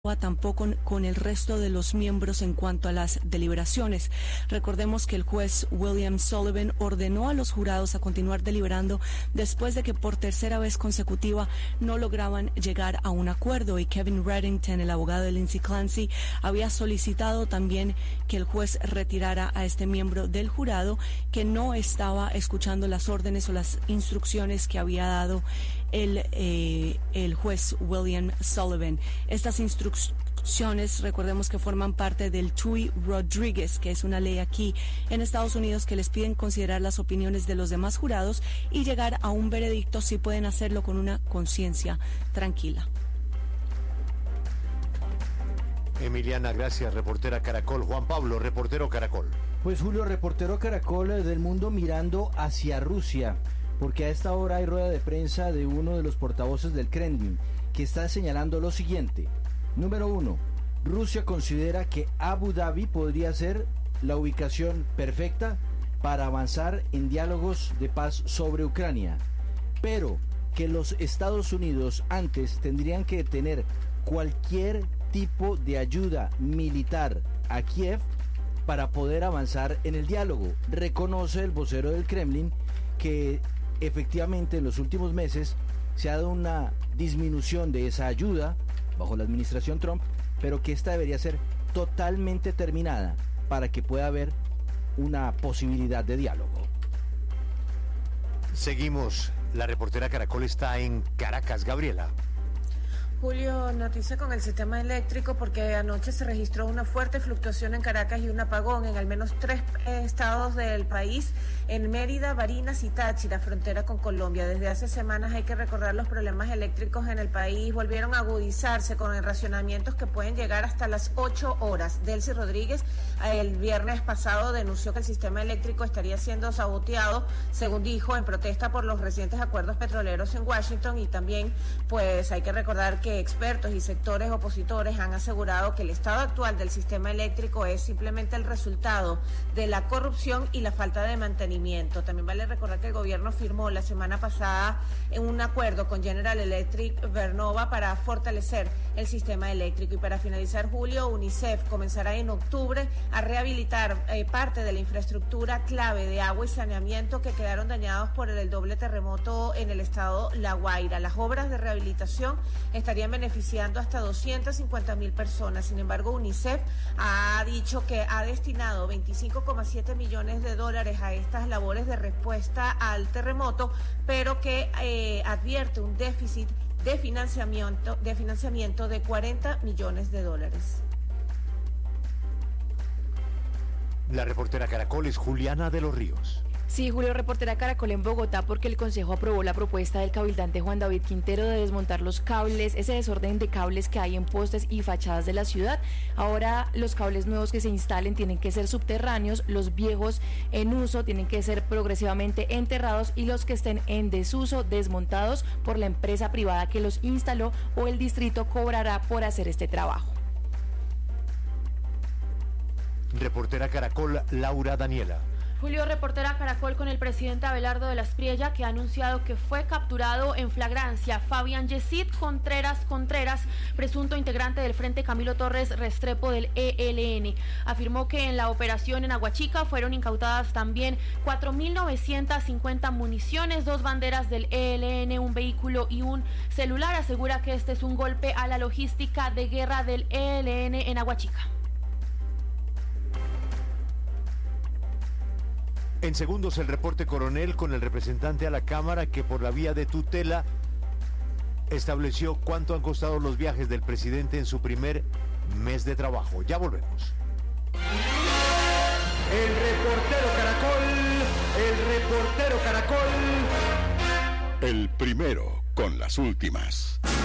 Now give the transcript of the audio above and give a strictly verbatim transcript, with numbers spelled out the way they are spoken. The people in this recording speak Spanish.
tampoco con el resto de los miembros en cuanto a las deliberaciones. Recordemos que el juez William Sullivan ordenó a los jurados a continuar deliberando después de que por tercera vez consecutiva no lograban llegar a un acuerdo, y Kevin Reddington, el abogado de Lindsay Clancy, había solicitado también que el juez retirara a este miembro del jurado que no estaba escuchando las órdenes o las instrucciones que había dado el, eh, el juez William Sullivan. Estas instrucciones, recordemos que forman parte del T U I Rodriguez, que es una ley aquí en Estados Unidos que les piden considerar las opiniones de los demás jurados y llegar a un veredicto si pueden hacerlo con una conciencia tranquila. Emiliana, gracias, reportera Caracol. Juan Pablo, reportero Caracol. Pues Julio, reportero Caracol del Mundo mirando hacia Rusia, porque a esta hora hay rueda de prensa de uno de los portavoces del Kremlin, que está señalando lo siguiente. Número uno, Rusia considera que Abu Dhabi podría ser la ubicación perfecta para avanzar en diálogos de paz sobre Ucrania, pero que los Estados Unidos antes tendrían que tener cualquier tipo de ayuda militar a Kiev para poder avanzar en el diálogo. Reconoce el vocero del Kremlin que efectivamente en los últimos meses se ha dado una disminución de esa ayuda bajo la administración Trump, pero que esta debería ser totalmente terminada para que pueda haber una posibilidad de diálogo. Seguimos, la reportera Caracol está en Caracas. Gabriela. Julio, noticia con el sistema eléctrico porque anoche se registró una fuerte fluctuación en Caracas y un apagón en al menos tres eh, estados del país, en Mérida, Barinas y Táchira, frontera con Colombia. Desde hace semanas hay que recordar los problemas eléctricos en el país volvieron a agudizarse con racionamientos que pueden llegar hasta las ocho horas. Delcy Rodríguez el viernes pasado denunció que el sistema eléctrico estaría siendo saboteado, según dijo, en protesta por los recientes acuerdos petroleros en Washington, y también pues hay que recordar que expertos y sectores opositores han asegurado que el estado actual del sistema eléctrico es simplemente el resultado de la corrupción y la falta de mantenimiento. También vale recordar que el gobierno firmó la semana pasada un acuerdo con General Electric Vernova para fortalecer el sistema eléctrico. Y para finalizar, Julio, UNICEF comenzará en octubre a rehabilitar eh, parte de la infraestructura clave de agua y saneamiento que quedaron dañados por el doble terremoto en el estado La Guaira. Las obras de rehabilitación estarían beneficiando hasta doscientas cincuenta mil personas. Sin embargo, UNICEF ha dicho que ha destinado veinticinco coma siete millones de dólares a estas labores de respuesta al terremoto, pero que eh, advierte un déficit de financiamiento, de financiamiento de cuarenta millones de dólares. La reportera Caracol es Juliana de los Ríos. Sí, Julio, reportera Caracol en Bogotá, porque el Consejo aprobó la propuesta del cabildante Juan David Quintero de desmontar los cables, ese desorden de cables que hay en postes y fachadas de la ciudad. Ahora los cables nuevos que se instalen tienen que ser subterráneos, los viejos en uso tienen que ser progresivamente enterrados y los que estén en desuso desmontados por la empresa privada que los instaló, o el distrito cobrará por hacer este trabajo. Reportera Caracol, Laura Daniela. Julio, reportera Caracol con el presidente Abelardo de la Espriella, que ha anunciado que fue capturado en flagrancia Fabián Yesid Contreras Contreras, presunto integrante del Frente Camilo Torres Restrepo del E L N. Afirmó que en la operación en Aguachica fueron incautadas también cuatro mil novecientas cincuenta municiones, dos banderas del E L N, un vehículo y un celular. Asegura que este es un golpe a la logística de guerra del E L N en Aguachica. En segundos, el reporte coronel con el representante a la Cámara que por la vía de tutela estableció cuánto han costado los viajes del presidente en su primer mes de trabajo. Ya volvemos. El reportero Caracol, el reportero Caracol. El primero con las últimas.